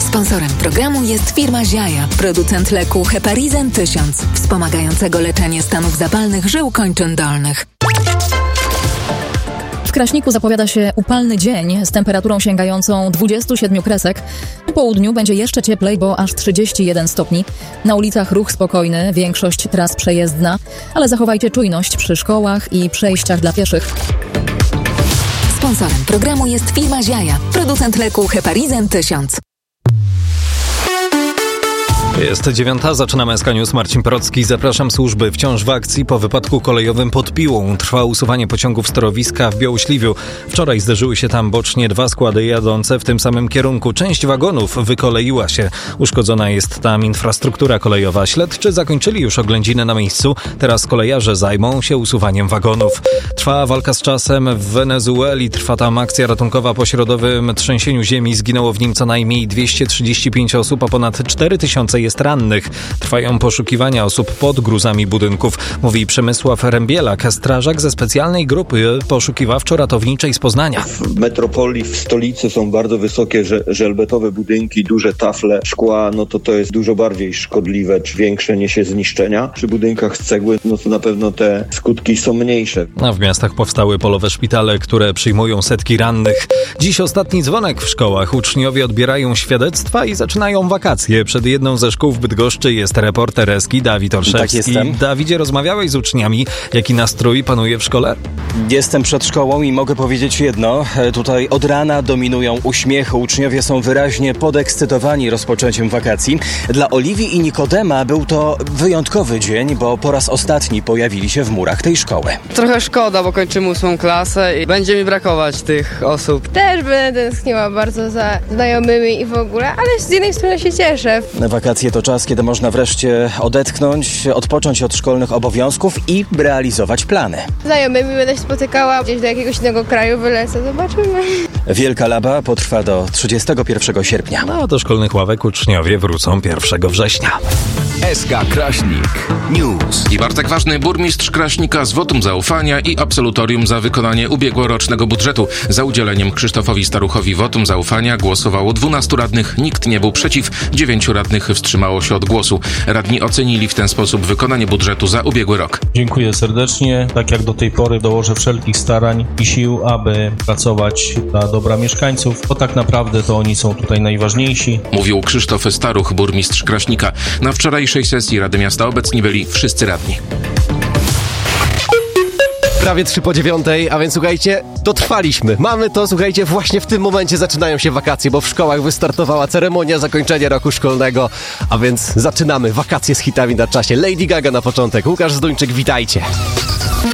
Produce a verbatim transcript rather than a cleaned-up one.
Sponsorem programu jest firma Ziaja, producent leku Heparizan tysiąc, wspomagającego leczenie stanów zapalnych żył kończyn dolnych. W Kraśniku zapowiada się upalny dzień z temperaturą sięgającą dwudziestu siedmiu kresek. Po południu będzie jeszcze cieplej, bo aż trzydzieści jeden stopni. Na ulicach ruch spokojny, większość tras przejezdna, ale zachowajcie czujność przy szkołach i przejściach dla pieszych. Sponsorem programu jest firma Ziaja, producent leku Heparizan tysiąc. Jest dziewiąta, zaczynamy S K News. Marcin Procki, zapraszam. Służby wciąż w akcji po wypadku kolejowym pod Piłą. Trwa usuwanie pociągów z torowiska w Białośliwiu. Wczoraj zderzyły się tam bocznie dwa składy jadące w tym samym kierunku. Część wagonów wykoleiła się. Uszkodzona jest tam infrastruktura kolejowa. Śledczy zakończyli już oględziny na miejscu. Teraz kolejarze zajmą się usuwaniem wagonów. Trwa walka z czasem w Wenezueli. Trwa tam akcja ratunkowa po środowym trzęsieniu ziemi. Zginęło w nim co najmniej dwieście trzydzieści pięć osób, a ponad cztery tysiące jest rannych. Trwają poszukiwania osób pod gruzami budynków, mówi Przemysław Rębielak, strażak ze specjalnej grupy poszukiwawczo-ratowniczej z Poznania. W metropolii, w stolicy są bardzo wysokie żelbetowe budynki, duże tafle szkła, no to to jest dużo bardziej szkodliwe, czy większe niesie zniszczenia. Przy budynkach z cegły, no to na pewno te skutki są mniejsze. A w miastach powstały polowe szpitale, które przyjmują setki rannych. Dziś ostatni dzwonek w szkołach. Uczniowie odbierają świadectwa i zaczynają wakacje. Przed jedną ze szkół w Bydgoszczy jest reporter Eski Dawid Olszewski. Tak, jestem. Dawidzie, rozmawiałeś z uczniami. Jaki nastrój panuje w szkole? Jestem przed szkołą i mogę powiedzieć jedno. Tutaj od rana dominują uśmiechy. Uczniowie są wyraźnie podekscytowani rozpoczęciem wakacji. Dla Oliwii i Nikodema był to wyjątkowy dzień, bo po raz ostatni pojawili się w murach tej szkoły. Trochę szkoda, bo kończymy ósmą klasę i będzie mi brakować tych osób. Też będę tęskniła bardzo za znajomymi i w ogóle, ale z jednej strony się cieszę. Wakacje to czas, kiedy można wreszcie odetchnąć, odpocząć od szkolnych obowiązków i realizować plany. Znajomymi będę się spotykała, gdzieś do jakiegoś innego kraju wylecę, zobaczymy. Wielka Laba potrwa do trzydziestego pierwszego sierpnia. No, do szkolnych ławek uczniowie wrócą pierwszego września. S K Kraśnik News. I Bartek Ważny, burmistrz Kraśnika z wotum zaufania i absolutorium za wykonanie ubiegłorocznego budżetu. Za udzieleniem Krzysztofowi Staruchowi wotum zaufania głosowało dwunastu radnych. Nikt nie był przeciw, dziewięciu radnych wstrzymało się od głosu. Radni ocenili w ten sposób wykonanie budżetu za ubiegły rok. Dziękuję serdecznie. Tak jak do tej pory dołożę wszelkich starań i sił, aby pracować dla dobra mieszkańców, bo tak naprawdę to oni są tutaj najważniejsi. Mówił Krzysztof Staruch, burmistrz Kraśnika. Na wczorajszej sesji Rady Miasta obecni byli wszyscy radni. Prawie trzy po dziewiątej, a więc słuchajcie, dotrwaliśmy. Mamy to, słuchajcie, właśnie w tym momencie zaczynają się wakacje, bo w szkołach wystartowała ceremonia zakończenia roku szkolnego, a więc zaczynamy wakacje z hitami na czasie. Lady Gaga na początek, Łukasz Zduńczyk, witajcie.